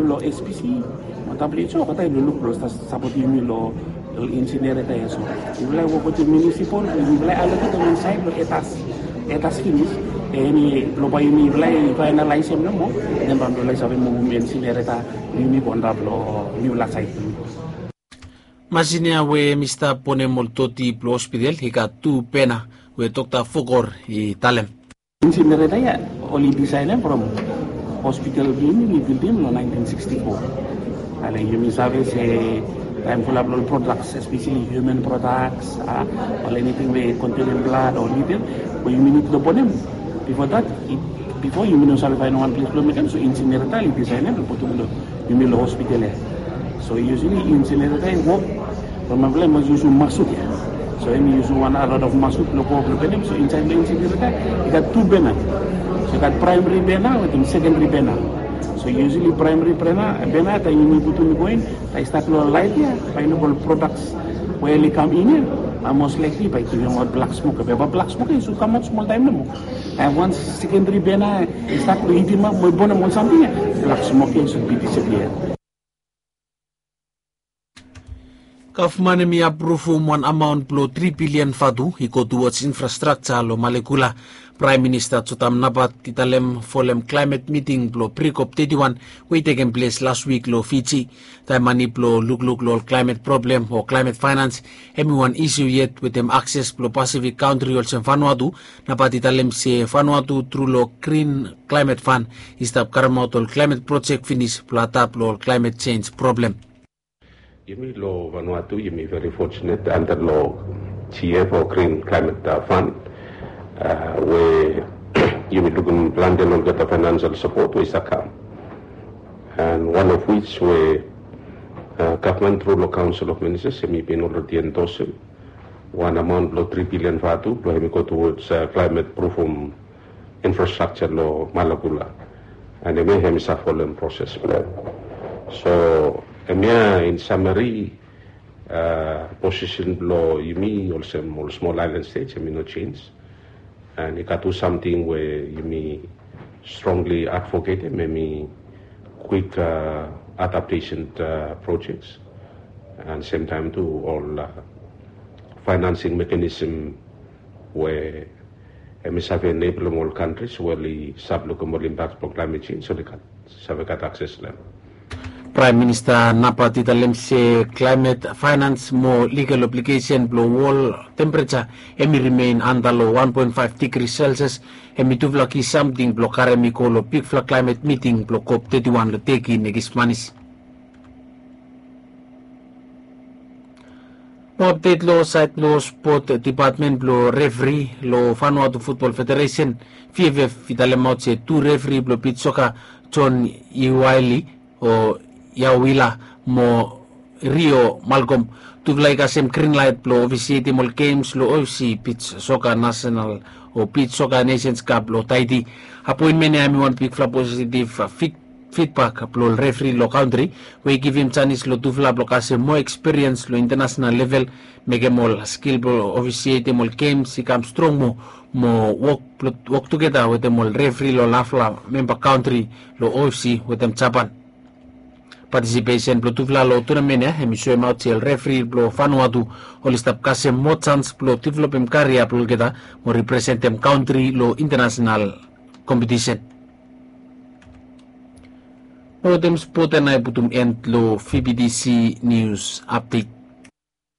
lo SPC, WHO kata iluluk lo sapoti yumi lo incinerator eso. Iulai wako tu municipal, iulai ala kita mensai lo etas finis. Ini lo pa yumi iulai finalize yam mo, dan bando lai sabi mo incinerator yumi bondab lo miula site. Masinia we Mr. Pone Moltoti Plo Hospital hika tu pena we Dr. Fogor I Talem. Incinerator ya, only designer from hospital ini building lo 1964. Kalau you sabe se time full of products, especially human products, or anything we contain blood or liver, we need to put them. Before that, before you know sabe find one place lo make so incinerator li designer lo put lo you lo hospital ya. So usually incinerator work probably must use masuk ya. So ini use one a lot of masuk lo ko problem so inside the incinerator you got two burner. So you got primary burner with secondary burner. So usually primary burner that you put to go in, I start to light ya, pineapple products where they come in here, most likely by giving out black smoke. But black smoke is to come out small time no. And once secondary burner start to eat him up, we burn them something, black smoke should be disappeared. Government mi approve one amount below 3 billion fadu iko towards infrastructure lo malekula. Prime Minister Tsutam Nabat Titalem Folem climate meeting below pre-COP31 we taken place last week lo Fiji. Taimani below look lo climate problem or climate finance. Everyone issue yet with them access below Pacific country also Vanuatu. Nabat Titalem se Vanuatu through lo Green Climate Fund is the Karamotol climate project finish plata below climate change problem. Yumi lo Vanuatu, yumi very fortunate under lo GF or Green Climate Fund, where yumi looking London will get the financial support with Sakam, and one of which were government through the Council of Ministers, yumi been already endorsed one amount lo 3 billion fatu, lo yumi go towards climate proof infrastructure lo Malakula, and yumi hemi sa follow process plan. So in summary, position below Yumi also small island states, no change. And it got to something where Yumi strongly advocated, maybe quick adaptation projects, and same time to all financing mechanism where MSF enable all countries where the sub-local impacts for climate change, so they can have access to them. Prime Minister Napa Titalem se climate finance mo legal obligation below wall temperature emi remain under lo 1.5 degrees Celsius emi tuvlaki something below karemi ko lo big flag climate meeting below COP31 lo teki negis manis. Mo update lo site lo sport department below referee lo Vanuatu Football Federation FIVF Titalem mo se two referee below pit soccer John Iwaili o Yawila mo Rio Malcolm tuvlay kasem green light lo officiate mo games lo OFC Beach Soccer National o Beach Soccer Nations Cup lo Tahiti appointment ami one big flag positive feedback lo referee lo country we give him chance lo tuvla lo kasem more experience lo international level make mo skill lo officiate mo games ikam strong mo work together with them referee lo lafla member country lo OFC with them Japan. Participation blo tuvla lo tournament ya emisyo ma hotel referee blo Vanuatu olistap kase mo chance blo develop em career blo kita mo represent em country lo international competition. Mo dem sport na ibutum end lo VBDC news update.